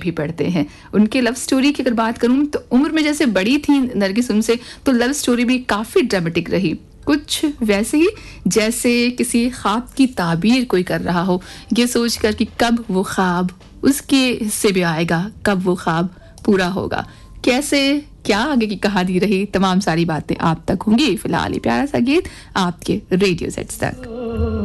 भी पढ़ते हैं। उनके लव स्टोरी की अगर बात करूं तो उम्र में जैसे बड़ी थी नरगिस उनसे, तो लव स्टोरी भी काफ़ी ड्रामेटिक रही। कुछ वैसे ही जैसे किसी ख्वाब की ताबीर कोई कर रहा हो, ये सोचकर कि कब वो ख्वाब उसके हिस्से में आएगा, कब वो ख्वाब पूरा होगा, कैसे क्या आगे की कहानी रही, तमाम सारी बातें आप तक होंगी। फिलहाल ये प्यारा सा गीत आपके रेडियो सेट्स तक।